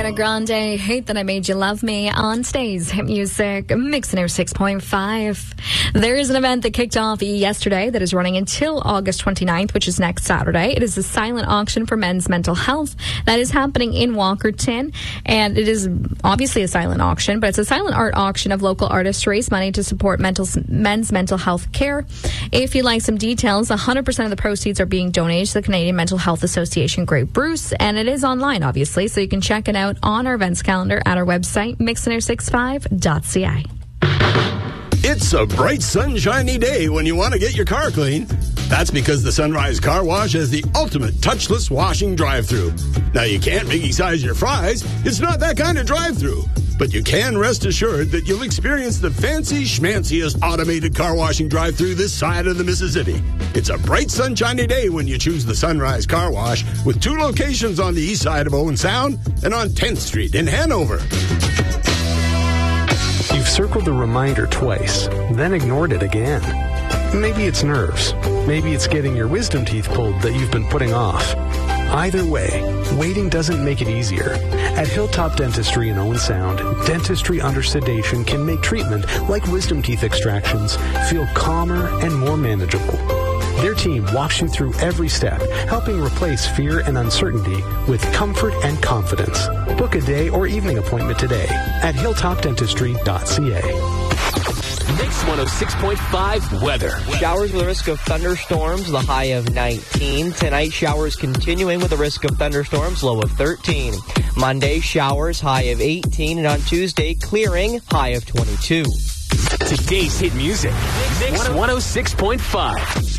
Ariana Grande, Hate That I Made You Love Me on Stays Hit Music, Mix Air 6.5. There is an event that kicked off yesterday that is running until August 29th, which is next Saturday. It is a silent auction for men's mental health that is happening in Walkerton, and it is obviously a silent auction, but it's a silent art auction of local artists to raise money to support men's mental health care. If you'd like some details, 100% of the proceeds are being donated to the Canadian Mental Health Association Great Bruce, and it is online, obviously, so you can check it out on our events calendar at our website, mixinair65.ca. It's a bright, sunshiny day when you want to get your car clean. That's because the Sunrise Car Wash has the ultimate touchless washing drive-thru. Now, you can't Biggie size your fries. It's not that kind of drive-thru. But you can rest assured that you'll experience the fancy schmanciest automated car washing drive-thru this side of the Mississippi. It's a bright, sunshiny day when you choose the Sunrise Car Wash with 2 locations on the east side of Owen Sound and on 10th Street in Hanover. You've circled the reminder twice, then ignored it again. Maybe it's nerves. Maybe it's getting your wisdom teeth pulled that you've been putting off. Either way, waiting doesn't make it easier. At Hilltop Dentistry in Owen Sound, dentistry under sedation can make treatment, like wisdom teeth extractions, feel calmer and more manageable. Their team walks you through every step, helping replace fear and uncertainty with comfort and confidence. Book a day or evening appointment today at hilltopdentistry.ca. Mix 106.5 weather. Showers with a risk of thunderstorms, the high of 19. Tonight, showers continuing with a risk of thunderstorms, low of 13. Monday, showers, high of 18. And on Tuesday, clearing, high of 22. Today's hit music. Mix 106.5.